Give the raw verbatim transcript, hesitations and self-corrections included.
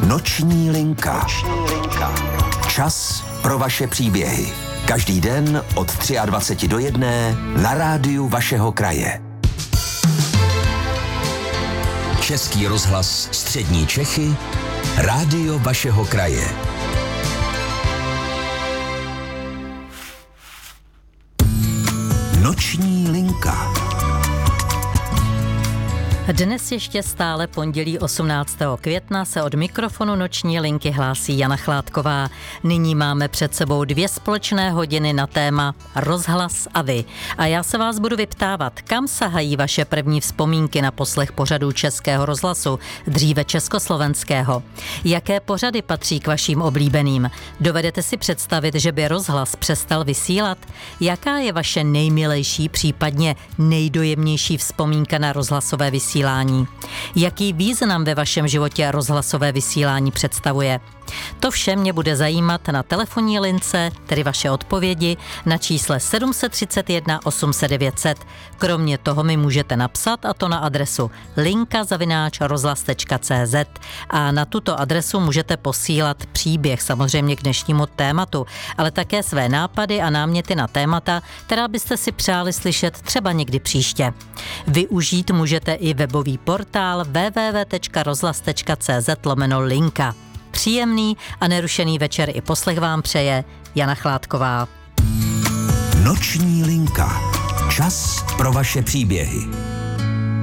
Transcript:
Noční linka. Noční linka. Čas pro vaše příběhy. Každý den od dvacet tři do jedné na rádiu vašeho kraje. Český rozhlas Střední Čechy, rádio vašeho kraje. Noční linka. Dnes ještě stále pondělí osmnáctého května se od mikrofonu Noční linky hlásí Jana Chládková. Nyní máme před sebou dvě společné hodiny na téma Rozhlas a vy. A já se vás budu vyptávat, kam sahají vaše první vzpomínky na poslech pořadů Českého rozhlasu, dříve československého. Jaké pořady patří k vašim oblíbeným? Dovedete si představit, že by rozhlas přestal vysílat? Jaká je vaše nejmilejší, případně nejdojemnější vzpomínka na rozhlasové vysílání? Jaký význam ve vašem životě rozhlasové vysílání představuje? To vše mě bude zajímat na telefonní lince, tedy vaše odpovědi, na čísle sedm set třicet jedna osm set devět set. Kromě toho mi můžete napsat, a to na adresu linka zavináč rozhlas tečka cé zet, a na tuto adresu můžete posílat příběh, samozřejmě k dnešnímu tématu, ale také své nápady a náměty na témata, která byste si přáli slyšet třeba někdy příště. Využít můžete i webový portál w w w tečka rozhlas tečka cé zet lomeno linka. Příjemný a nerušený večer i poslech vám přeje Jana Chládková. Noční linka. Čas pro vaše příběhy.